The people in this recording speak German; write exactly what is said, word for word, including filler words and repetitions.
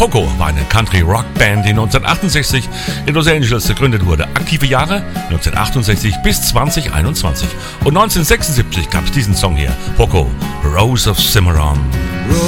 Poco war eine Country-Rock-Band, die neunzehnhundertachtundsechzig in Los Angeles gegründet wurde. Aktive Jahre neunzehnhundertachtundsechzig bis zweitausendeinundzwanzig. Und neunzehnhundertsechsundsiebzig gab es diesen Song hier, Poco, Rose of Cimarron.